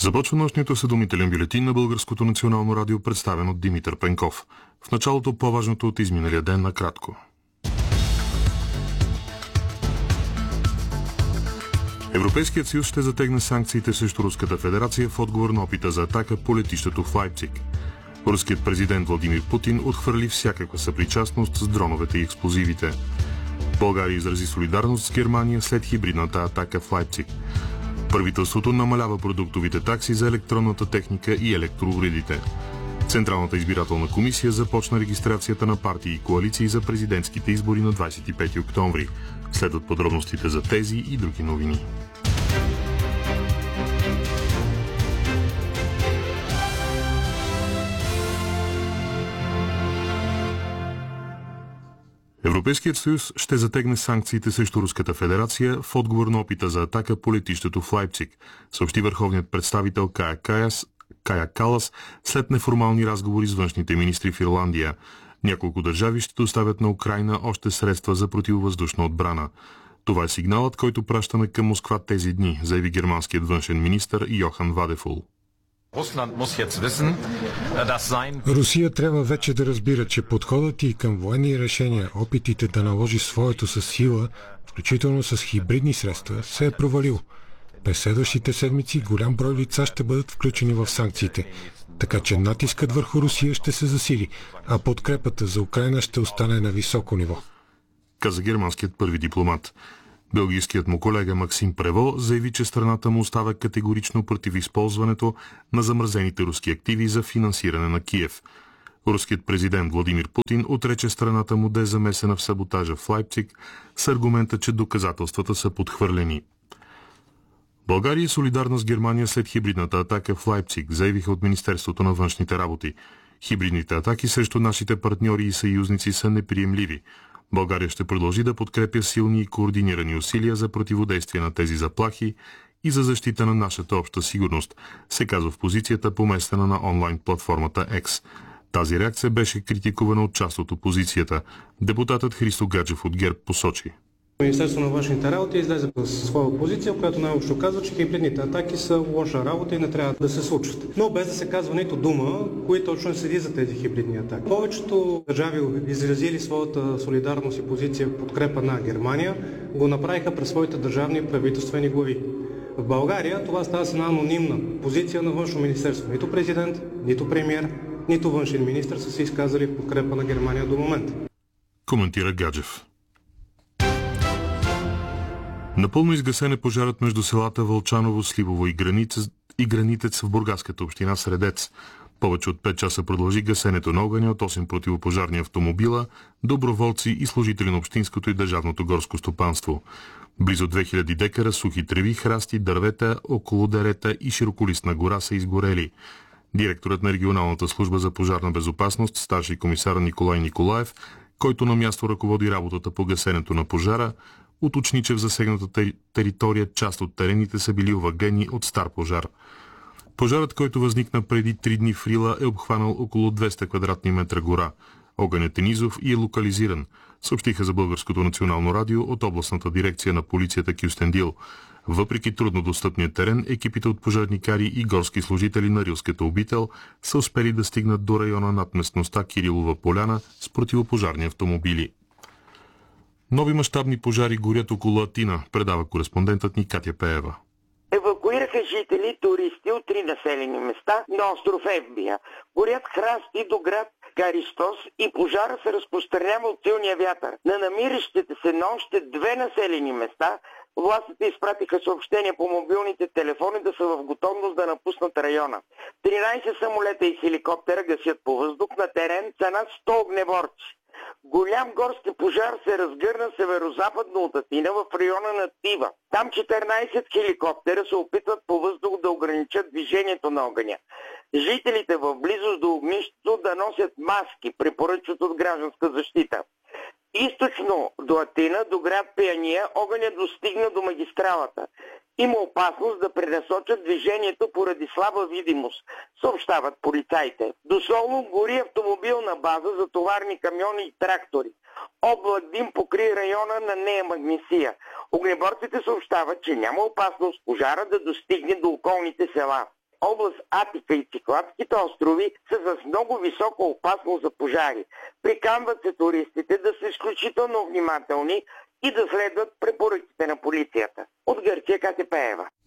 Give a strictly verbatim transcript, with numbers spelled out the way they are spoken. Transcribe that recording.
Започва нощният осведомителен бюлетин на Българското национално радио, представен от Димитър Пенков. В началото по-важното от изминалия ден накратко. Европейският съюз ще затегне санкциите срещу Руската федерация в отговор на опита за атака по летището в Лайпциг. Руският президент Владимир Путин отхвърли всякаква съпричастност с дроновете и експлозивите. България изрази солидарност с Германия след хибридната атака в Лайпциг. Правителството намалява продуктовите такси за електронната техника и електроуредите. Централната избирателна комисия започна регистрацията на партии и коалиции за президентските избори на двадесет и пети октомври. Следват подробностите за тези и други новини. Европейският съюз ще затегне санкциите срещу Руската федерация в отговор на опита за атака по летището в Лайпциг, съобщи върховният представител Кая Каяс, Кая Калас след неформални разговори с външните министри в Ирландия. Няколко държави ще доставят на Украйна още средства за противовъздушна отбрана. Това е сигналът, който пращаме към Москва тези дни, заяви германският външен министър Йохан Вадефул. Русия трябва вече да разбира, че подходът и към военни решения, опитите да наложи своето със сила, включително с хибридни средства, се е провалил. През следващите седмици голям брой лица ще бъдат включени в санкциите, така че натискът върху Русия ще се засили, а подкрепата за Украйна ще остане на високо ниво. Каза германският първи дипломат. Белгийският му колега Максим Прево заяви, че страната му остава категорично против използването на замразените руски активи за финансиране на Киев. Руският президент Владимир Путин отрече страната му да е замесена в саботажа в Лайпциг с аргумента, че доказателствата са подхвърлени. България е солидарна с Германия след хибридната атака в Лайпциг, заявиха от Министерството на външните работи. Хибридните атаки срещу нашите партньори и съюзници са неприемливи. България ще продължи да подкрепя силни и координирани усилия за противодействие на тези заплахи и за защита на нашата обща сигурност, се казва в позицията, поместена на онлайн платформата X. Тази реакция беше критикувана от част от опозицията. Депутатът Христо Гаджев от ГЕРБ посочи. Министерството на външните работи излезе със своя позиция, която най-общо казва, че хибридните атаки са лоша работа и не трябва да се случват. Но без да се казва нито дума, кои точно седи за тези хибридни атаки. Повечето държави, изразили своята солидарност и позиция в подкрепа на Германия, го направиха през своите държавни и правителствени глави. В България това става с една анонимна позиция на външно министерство. Нито президент, нито премиер, нито външен министър са се изказали в подкрепа на Германия до момента. Коментира Гаджев. Напълно изгасен е пожарът между селата Вълчаново, Сливово и Гранитец, и Гранитец в бургаската община Средец. Повече от пет часа продължи гасенето на огъня от осем противопожарни автомобила, доброволци и служители на общинското и държавното горско стопанство. Близо две хиляди декара сухи треви, храсти, дървета, около дерета и широколистна гора са изгорели. Директорът на регионалната служба за пожарна безопасност, старши комисар Николай Николаев, който на място ръководи работата по гасенето на пожара, уточни, че в засегната територия част от терените са били овъгени от стар пожар. Пожарът, който възникна преди три дни в Рила, е обхванал около двеста квадратни метра гора. Огънят е низов и е локализиран, съобщиха за Българското национално радио от областната дирекция на полицията Кюстендил. Въпреки труднодостъпния терен, екипите от пожарникари и горски служители на Рилската обител са успели да стигнат до района над местността Кирилова поляна с противопожарни автомобили. Нови мащабни пожари горят около Атина, предава кореспондентът ни Катя Пеева. Евакуираха жители, туристи от три населени места на остров Евбия. Горят храсти до град Каристос и пожара се разпространява от силния вятър. На намиращите се на още две населени места властите изпратиха съобщения по мобилните телефони да са в готовност да напуснат района. тринадесет самолета и хеликоптера гасят по въздух на терен са над сто огнеборци. Голям горски пожар се разгърна северо-западно от Атина в района на Тива. Там четиринадесет хеликоптера се опитват по въздух да ограничат движението на огъня. Жителите в близост до огнището да носят маски, препоръчват от гражданска защита. Източно до Атина, до град Пияния, огъня достигна до магистралата. Има опасност да пренасочат движението поради слаба видимост, съобщават полицаите. До Солун гори автомобилна база за товарни камиони и трактори. Облак дим покри района на Нея Магнесия. Огнеборците съобщават, че няма опасност пожара да достигне до околните села. област Атика и Цикладските острови са с много висока опасност за пожари. Приканват се туристите да са изключително внимателни и да следват препоръките на полицията. От Гърция Катя Пеева.